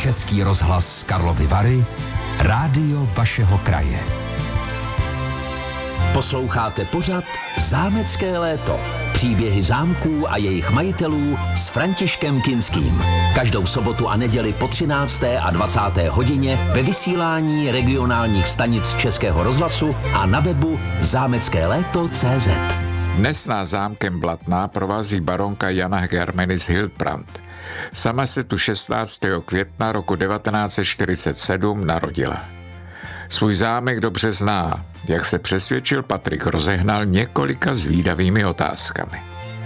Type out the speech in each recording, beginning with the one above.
Český rozhlas Karlovy Vary, rádio vašeho kraje. Posloucháte pořad Zámecké léto. Příběhy zámků a jejich majitelů s Františkem Kinským. Každou sobotu a neděli po 13. a 20. hodině ve vysílání regionálních stanic Českého rozhlasu a na webu zámeckéléto.cz. Dnes nás zámkem Blatná provází baronka Jana Germenis Hildbrand. Sama se tu 16. května roku 1947 narodila. Svůj zámek dobře zná, jak se přesvědčil Patrik Rozehnal několika zvídavými otázkami.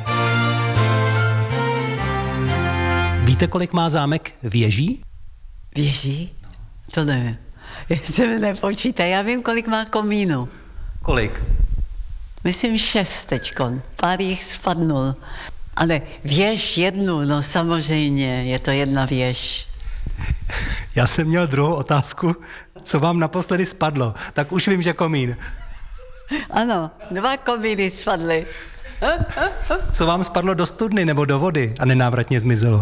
Víte, kolik má zámek věží? Věží? To nevím. Se mi nepočítá. Já vím, kolik má komínů. Kolik? Myslím 6 teďkon. Pár jich spadnul. Ale věž jednu, no samozřejmě, je to jedna věž. Já jsem měl druhou otázku. Co vám naposledy spadlo? Tak už vím, že komín. Ano, 2 komíny spadly. Co vám spadlo do studny nebo do vody a nenávratně zmizelo?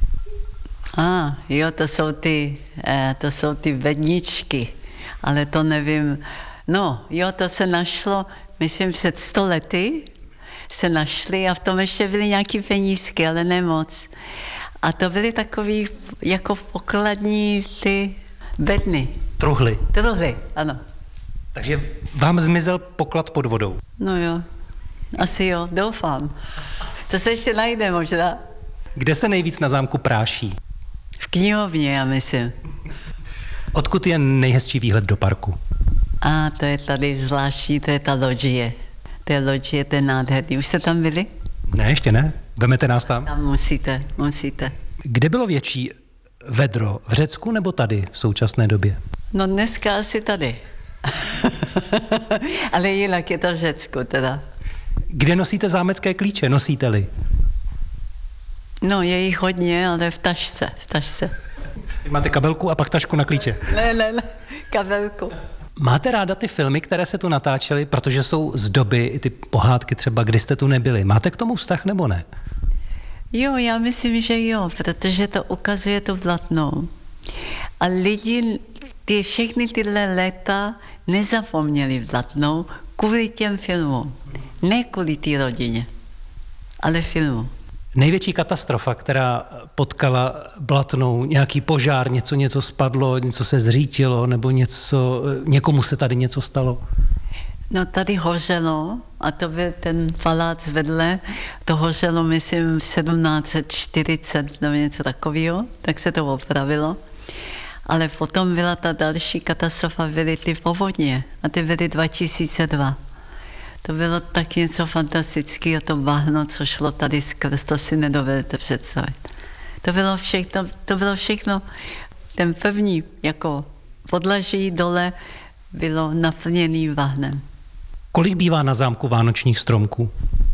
Jo, to jsou ty vedničky, ale to nevím. No, jo, to se našlo, myslím, před 100 lety se našly a v tom ještě byly nějaký penízky, ale ne moc. A to byly takový jako pokladní ty bedny. Truhly. Truhly, ano. Takže vám zmizel poklad pod vodou. No jo, asi jo, doufám. To se ještě najde možná. Kde se nejvíc na zámku práší? V knihovně, já myslím. Odkud je nejhezčí výhled do parku? To je tady zvláštní, to je ta loďie. To je loďie, to je nádherný. Už jste tam byli? Ne, ještě ne. Vemete nás tam? Tam musíte. Kde bylo větší vedro? V Řecku nebo tady v současné době? No dneska asi tady. Ale jinak je to v Řecku teda. Kde nosíte zámecké klíče? Nosíte-li? No, je jich hodně, ale v tašce. Máte kabelku a pak tašku na klíče. Ne, kabelku. Máte ráda ty filmy, které se tu natáčely, protože jsou z doby, ty pohádky třeba, kdy jste tu nebyli. Máte k tomu vztah nebo ne? Jo, já myslím, že jo, protože to ukazuje tu Blatnou. A lidi všechny tyhle léta nezapomněli Blatnou kvůli těm filmům. Ne kvůli té rodině, ale filmu. Největší katastrofa, která potkala Blatnou, nějaký požár, něco spadlo, něco se zřítilo, nebo někomu se tady něco stalo? No tady hořelo, a to byl ten palác vedle, to hořelo, myslím, 1740 nebo něco takového, tak se to opravilo. Ale potom byla ta další katastrofa, byly ty povodně, a ty byly 2002. To bylo tak něco fantastického, to bahno, co šlo tady skrz, to si nedovedete představit. To bylo všechno, ten první jako podlaží dole bylo naplněný bahnem. Kolik bývá na zámku vánočních stromků?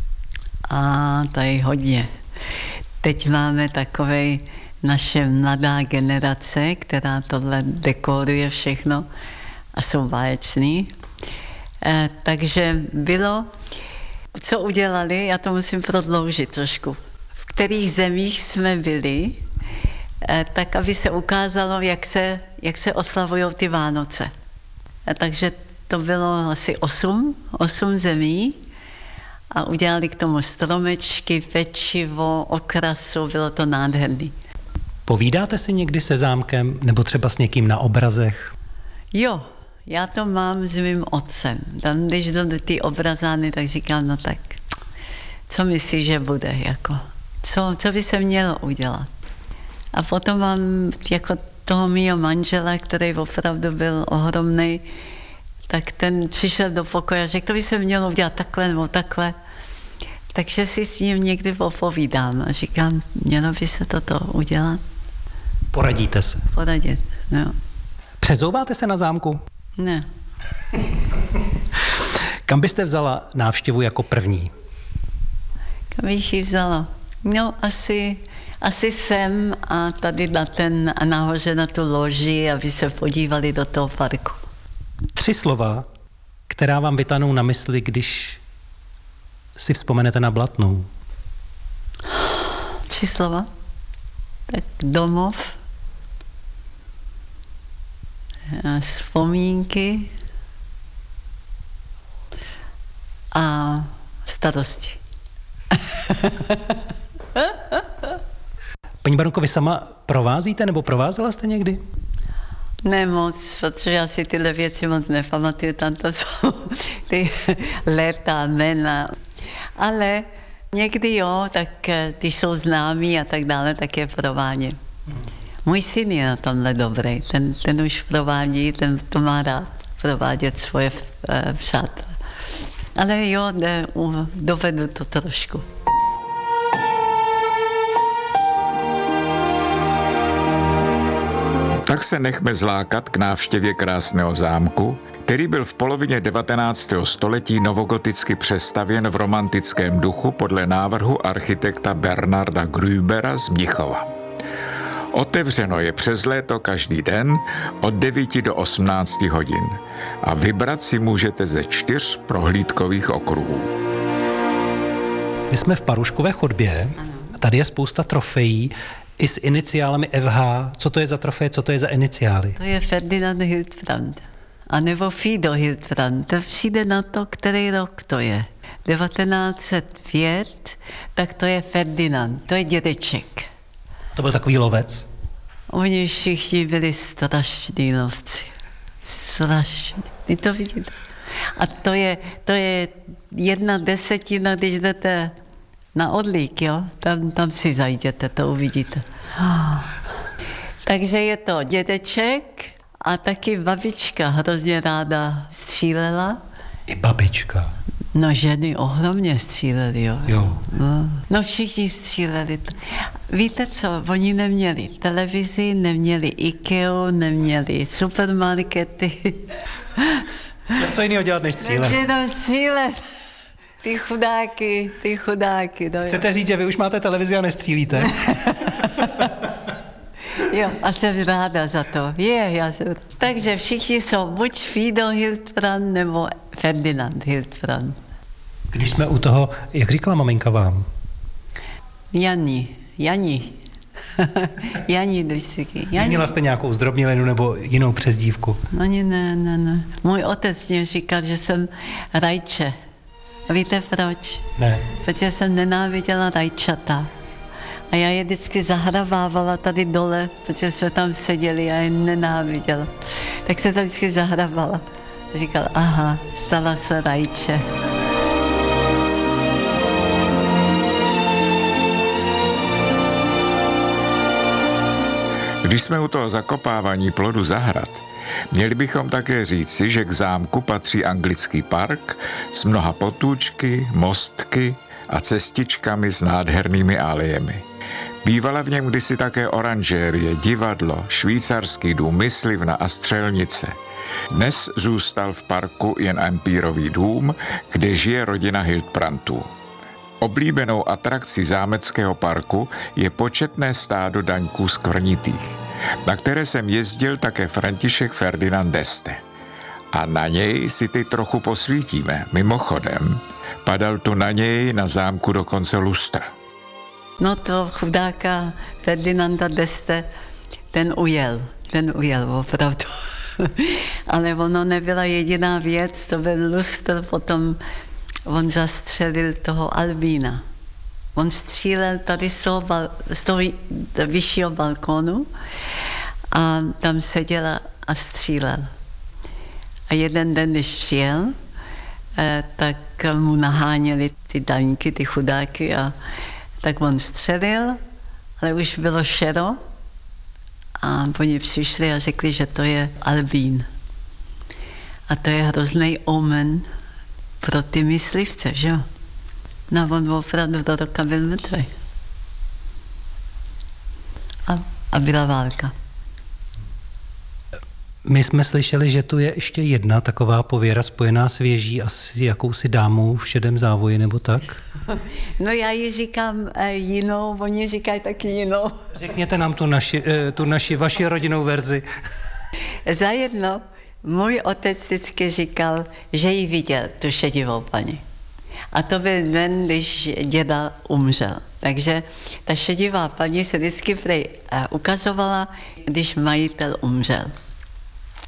To je hodně. Teď máme takovej naše mladá generace, která tohle dekoruje všechno a jsou báječní. Takže bylo, co udělali, já to musím prodloužit trošku, v kterých zemích jsme byli, tak aby se ukázalo, jak se oslavují ty Vánoce. Takže to bylo asi 8 zemí a udělali k tomu stromečky, pečivo, okrasu, bylo to nádherný. Povídáte si někdy se zámkem nebo třeba s někým na obrazech? Jo, já to mám s mým otcem. Tam, když jdu do ty obrazány, tak říkám, no tak, co myslíš, že bude, jako? Co by se mělo udělat? A potom mám jako toho mýho manžela, který opravdu byl ohromnej, tak ten přišel do pokoje a řekl, to by se mělo udělat takhle nebo takhle. Takže si s ním někdy popovídám a říkám, mělo by se toto udělat? Poradíte se? Poradit, jo. Přezouváte se na zámku? Ne. Kam byste vzala návštěvu jako první? Kam bych ji vzala? No, asi sem a tady nahoře na tu loži, aby se podívali do toho parku. 3 slova, která vám vytanou na mysli, když si vzpomenete na Blatnou. 3 slova? Tak domov, vzpomínky a starosti. Paní baronko, vy sama provázíte nebo provázela jste někdy? Ne moc, protože já si tyhle věci moc nepamatuju, tam to jsou ty léta, jména. Ale někdy jo, tak ty jsou známí a tak dále, tak je provádí. Můj syn je na tomhle dobrý, ten už provádí, ten to má rád, provádět svoje přátelé. Ale jo, dovedu to trošku. Tak se nechme zlákat k návštěvě krásného zámku, který byl v polovině 19. století novogoticky přestavěn v romantickém duchu podle návrhu architekta Bernarda Grübera z Mnichova. Otevřeno je přes léto každý den od 9 do 18 hodin a vybrat si můžete ze 4 prohlídkových okruhů. My jsme v Paruškové chodbě, tady je spousta trofejí i s iniciálami FH. Co to je za trofeje, co to je za iniciály? To je Ferdinand Hildbrand, anebo Fido Hildbrand. To přijde na to, který rok to je. 1905, tak to je Ferdinand, to je dědeček. To byl takový lovec? Oni všichni byli strašní lovci. Strašní. Vy to vidíte. A to je 1/10, když jdete na Odlík, jo? Tam si zajděte, to uvidíte. Takže je to dědeček a taky babička hrozně ráda střílela. I babička. No ženy ohromně stříleli, jo. No všichni stříleli. Víte co, oni neměli televizi, neměli IKEA, neměli supermarkety. Co jiného dělat než střílet? Jenom střílet. Ty chudáky. No, chcete říct, že vy už máte televizi a nestřílíte? Jo, a jsem ráda za to. Takže všichni jsou buď Fido Hildbrand nebo Ferdinand Hildbrand. Když jsme u toho, jak říkala maminka vám? Jani. Jani Dojciky. Měla jste nějakou zdrobnělinu nebo jinou přezdívku? Ani ne. Můj otec mě říkal, že jsem rajče. A víte proč? Ne. Protože jsem nenáviděla rajčata. A já je vždycky zahravávala tady dole, protože jsme tam seděli a je nenáviděla. Tak se to vždycky zahravala. Říkal, aha, stala se rajče. Když jsme u toho zakopávání plodu zahrad, měli bychom také říci, že k zámku patří anglický park s mnoha potůčky, mostky a cestičkami s nádhernými alejemi. Bývala v něm kdysi také oranžérie, divadlo, švýcarský dům, myslivna a střelnice. Dnes zůstal v parku jen empírový dům, kde žije rodina Hildbrandtů. Oblíbenou atrakcí zámeckého parku je početné stádo daňků skvrnitých, na které jsem jezdil také František Ferdinand d'Este. A na něj si ty trochu posvítíme. Mimochodem, padal tu na něj na zámku dokonce lustr. No to chudáka Ferdinanda d'Este, ten ujel opravdu. Ale ono nebyla jediná věc, to byl lustr, potom on zastřelil toho Albína. On střílel tady z toho vyššího balkónu a tam seděl a střílel. A jeden den, když přijel, tak mu naháněli ty daňky, ty chudáky a tak on střelil, ale už bylo šero a oni přišli a řekli, že to je Albín. A to je hrozný omen pro ty myslivce, že jo? No on opravdu do roka byl mrtvý. A byla válka. My jsme slyšeli, že tu je ještě jedna taková pověra spojená s věží a s jakousi dámou v šedém závoji, nebo tak? No já ji říkám jinou, oni říkají taky jinou. Řekněte nám tu vaši rodinnou verzi. Zajedno můj otec vždycky říkal, že ji viděl, tu šedivou paní. A to byl den, když děda umřel. Takže ta šedivá paní se vždycky ukazovala, když majitel umřel.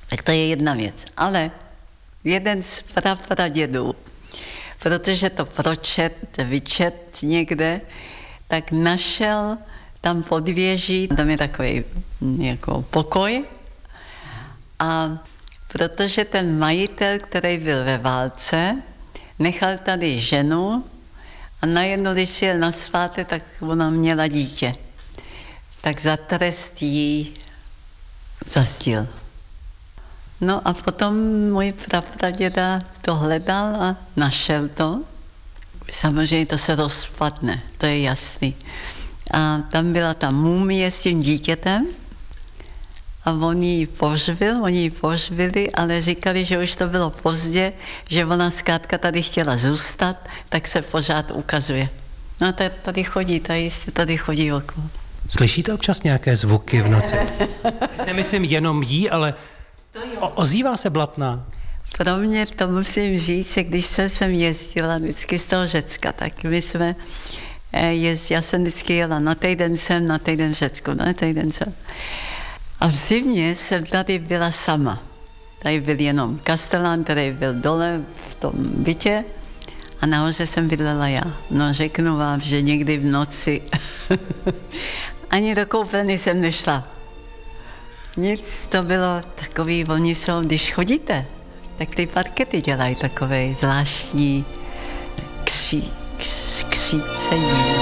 Tak to je jedna věc. Ale jeden z prapradědů, protože to vyčet někde, tak našel tam pod věží, tam je takový jako pokoj. A protože ten majitel, který byl ve válce, nechal tady ženu a najednou, když šel na svátek, tak ona měla dítě. Tak za trest jí zastil. No a potom můj prapraděda to hledal a našel to. Samozřejmě to se rozpadne, to je jasný. A tam byla ta mumie s tím dítětem a oni ji pohřbili, ale říkali, že už to bylo pozdě, že ona zkrátka tady chtěla zůstat, tak se pořád ukazuje. No a tady chodí okolo. Slyšíte občas nějaké zvuky v noci? Nemyslím jenom jí, ale ozývá se Blatná? Pro mě to musím říct, že když jsem jezdila vždycky z toho Řecka, tak my jsme já jsem vždycky jela na týden sem, na týden v Řecku, na týden sem. A v zimě jsem tady byla sama. Tady byl jenom kastelán, který byl dole v tom bytě a nahoře jsem bydlela já. No řeknu vám, že někdy v noci ani do koupelny jsem nešla. Nic, to bylo takový, oni jsou, když chodíte, tak ty parkety dělají takové zvláštní křícení.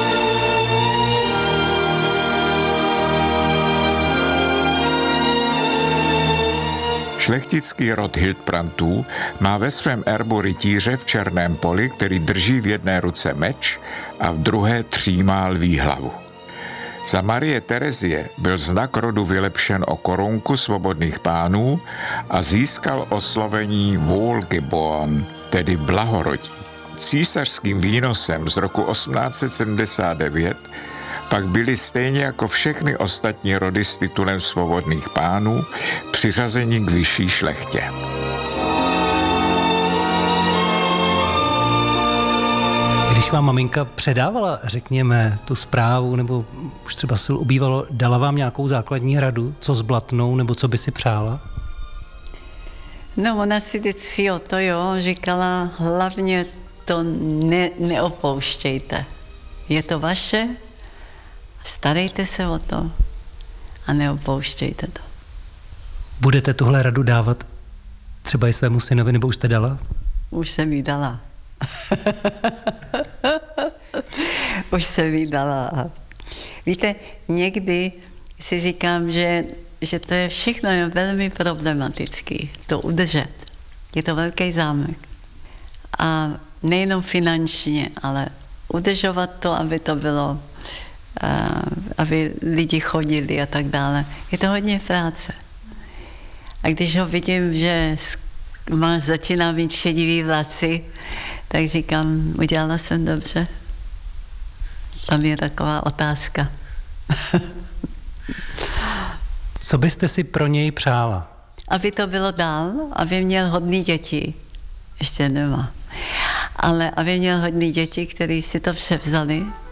Šlechtický rod Hildbrandtů má ve svém erbu rytíře v černém poli, který drží v jedné ruce meč a v druhé třímá lví hlavu. Za Marie Terezie byl znak rodu vylepšen o korunku svobodných pánů a získal oslovení Wohlgeboren, tedy blahorodí. Císařským výnosem z roku 1879 pak byli stejně jako všechny ostatní rody s titulem svobodných pánů přiřazeni k vyšší šlechtě. Když vám maminka předávala, řekněme, tu zprávu, nebo už třeba se ubývalo, dala vám nějakou základní radu, co s Blatnou, nebo co by si přála? No, ona si vždycky říkala, hlavně to neopouštějte. Je to vaše, starejte se o to a neopouštějte to. Budete tuhle radu dávat třeba i svému synovi, nebo už jste dala? Už jsem jí dala. Už jsem jí dala. Víte, někdy si říkám, že to je všechno je velmi problematický, to udržet. Je to velký zámek. A nejenom finančně, ale udržovat to, aby to bylo, aby lidi chodili a tak dále. Je to hodně práce. A když ho vidím, že začíná mít šedivý vlasy, tak říkám, udělala jsem dobře. Tam je taková otázka. Co byste si pro něj přála? Aby to bylo dál, aby měl hodný děti. Ještě nemá. Ale aby měl hodný děti, kteří si to převzali